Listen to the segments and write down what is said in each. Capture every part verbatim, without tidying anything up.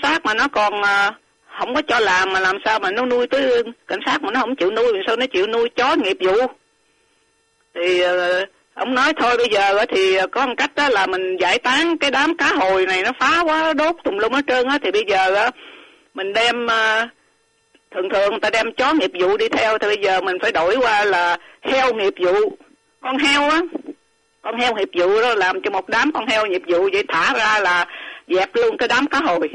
sát mà nó còn uh, không có cho làm, mà làm sao mà nó nuôi tới cảnh sát mà nó không chịu nuôi, sao nó chịu nuôi chó nghiệp vụ. Thì uh, ông nói thôi bây giờ thì có một cách đó là mình giải tán cái đám cá hồi này, nó phá quá, đốt tùm lum hết trơn á. Thì bây giờ mình đem, thường thường người ta đem chó nghiệp vụ đi theo, thì bây giờ mình phải đổi qua là heo nghiệp vụ. Con heo á, con heo nghiệp vụ đó làm cho một đám con heo nghiệp vụ, vậy thả ra là dẹp luôn cái đám cá hồi.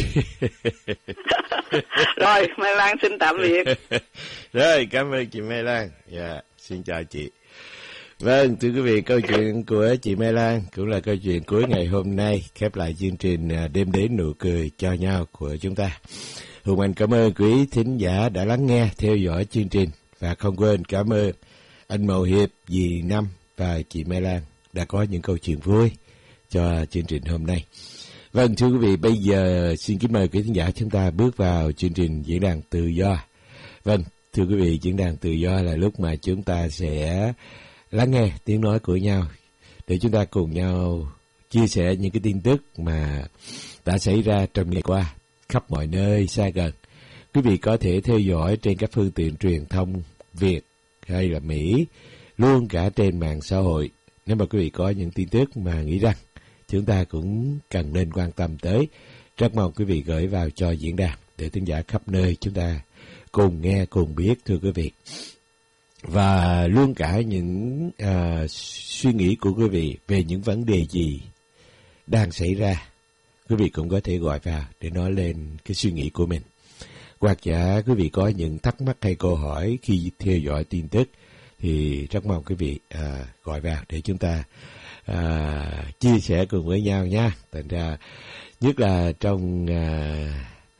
Rồi, Mai Lan xin tạm biệt. Rồi, cảm ơn chị Mai Lan. Dạ, xin chào chị. Vâng, thưa quý vị, câu chuyện của chị Mai Lan cũng là câu chuyện cuối ngày hôm nay, khép lại chương trình Đêm Đến Nụ Cười Cho Nhau của chúng ta. Hùng Anh cảm ơn quý thính giả đã lắng nghe, theo dõi chương trình. Và không quên cảm ơn anh Mậu Hiệp, dì Năm và chị Mai Lan đã có những câu chuyện vui cho chương trình hôm nay. Vâng, thưa quý vị, bây giờ xin kính mời quý thính giả chúng ta bước vào chương trình Diễn đàn Tự Do. Vâng, thưa quý vị, Diễn đàn Tự Do là lúc mà chúng ta sẽ lắng nghe tiếng nói của nhau để chúng ta cùng nhau chia sẻ những cái tin tức mà đã xảy ra trong ngày qua khắp mọi nơi xa gần. Quý vị có thể theo dõi trên các phương tiện truyền thông Việt hay là Mỹ, luôn cả trên mạng xã hội. Nếu mà quý vị có những tin tức mà nghĩ rằng chúng ta cũng cần nên quan tâm tới, rất mong quý vị gửi vào cho diễn đàn để thính giả khắp nơi chúng ta cùng nghe, cùng biết, thưa quý vị. Và luôn cả những uh, suy nghĩ của quý vị về những vấn đề gì đang xảy ra, quý vị cũng có thể gọi vào để nói lên cái suy nghĩ của mình. Hoặc giả quý vị có những thắc mắc hay câu hỏi khi theo dõi tin tức, thì rất mong quý vị uh, gọi vào để chúng ta uh, chia sẻ cùng với nhau nha. Thành ra nhất là trong uh,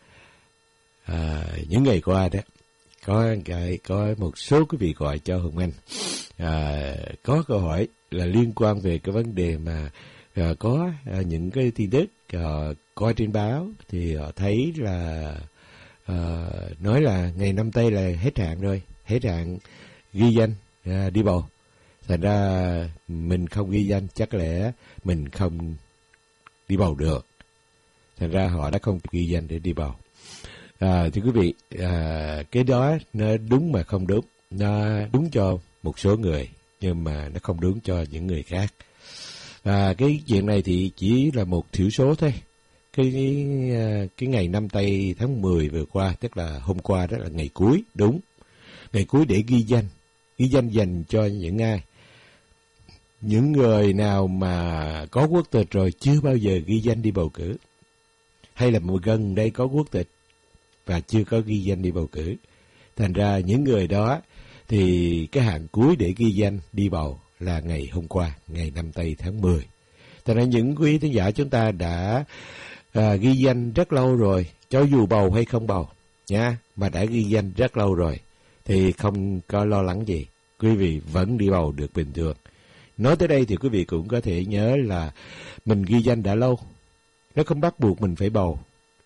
uh, những ngày qua đó, có có một số quý vị gọi cho Hùng Anh à, có câu hỏi là liên quan về cái vấn đề mà à, có à, những cái tin tức à, coi trên báo thì họ thấy là à, nói là ngày năm tây là hết hạn rồi, hết hạn ghi danh à, đi bầu. Thành ra mình không ghi danh chắc lẽ mình không đi bầu được. Thành ra họ đã không ghi danh để đi bầu. À, thưa quý vị, à, cái đó nó đúng mà không đúng. Nó đúng cho một số người, nhưng mà nó không đúng cho những người khác. À, cái chuyện này thì chỉ là một thiểu số thôi. Cái cái ngày năm tây tháng mười vừa qua, tức là hôm qua, đó là ngày cuối, đúng. Ngày cuối để ghi danh. Ghi danh dành cho những ai? Những người nào mà có quốc tịch rồi chưa bao giờ ghi danh đi bầu cử. Hay là gần đây có quốc tịch và chưa có ghi danh đi bầu cử. Thành ra những người đó thì cái hạn cuối để ghi danh đi bầu là ngày hôm qua, ngày năm tây tháng mười. Thành ra những quý thính giả chúng ta đã à, ghi danh rất lâu rồi, cho dù bầu hay không bầu nha, mà đã ghi danh rất lâu rồi thì không có lo lắng gì, quý vị vẫn đi bầu được bình thường. Nói tới đây thì quý vị cũng có thể nhớ là mình ghi danh đã lâu, nó không bắt buộc mình phải bầu.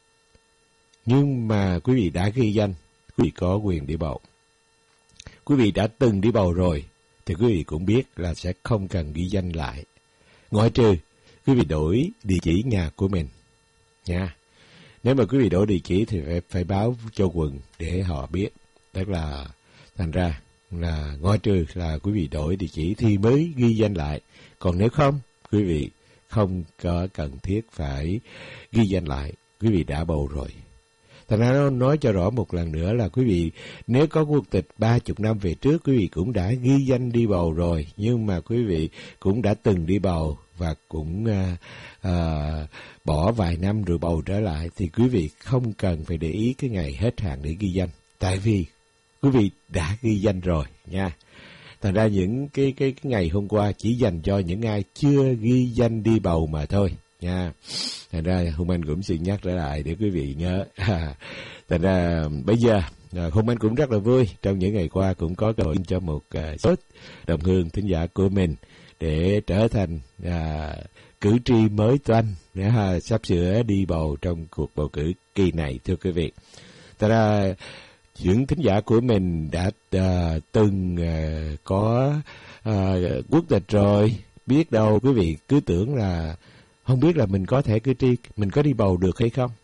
Nhưng mà quý vị đã ghi danh, quý vị có quyền đi bầu. Quý vị đã từng đi bầu rồi thì quý vị cũng biết là sẽ không cần ghi danh lại. Ngoại trừ quý vị đổi địa chỉ nhà của mình nha. Nếu mà quý vị đổi địa chỉ thì phải, phải báo cho quận để họ biết. Tức là thành ra là ngoại trừ là quý vị đổi địa chỉ thì mới ghi danh lại. Còn nếu không, quý vị không có cần thiết phải ghi danh lại. Quý vị đã bầu rồi. Thành ra nó nói cho rõ một lần nữa là quý vị nếu có quốc tịch ba mươi năm về trước, quý vị cũng đã ghi danh đi bầu rồi. Nhưng mà quý vị cũng đã từng đi bầu và cũng à, à, bỏ vài năm rồi bầu trở lại, thì quý vị không cần phải để ý cái ngày hết hạn để ghi danh. Tại vì quý vị đã ghi danh rồi nha. Thành ra những cái, cái, cái ngày hôm qua chỉ dành cho những ai chưa ghi danh đi bầu mà thôi nha. Thành ra Hùng Anh cũng xin nhắc trở lại để quý vị nhớ. Thành ra bây giờ Hùng Anh cũng rất là vui, trong những ngày qua cũng có cơ hội cho một số đồng hương thính giả của mình để trở thành à, cử tri mới toanh à, sắp sửa đi bầu trong cuộc bầu cử kỳ này, thưa quý vị. Thành ra những thính giả của mình đã à, từng à, có à, quốc tịch rồi, biết đâu quý vị cứ tưởng là không biết là mình có thể cử tri, mình có đi bầu được hay không.